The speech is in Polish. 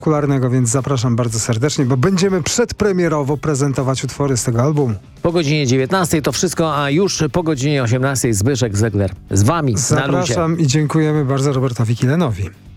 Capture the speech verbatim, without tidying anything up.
spektakularnego, więc zapraszam bardzo serdecznie, bo będziemy przedpremierowo prezentować utwory z tego albumu. Po godzinie dziewiętnastej to wszystko, a już po godzinie osiemnastej Zbyszek Zegler z wami na luzie. Zapraszam i dziękujemy bardzo Robertowi Kilenowi.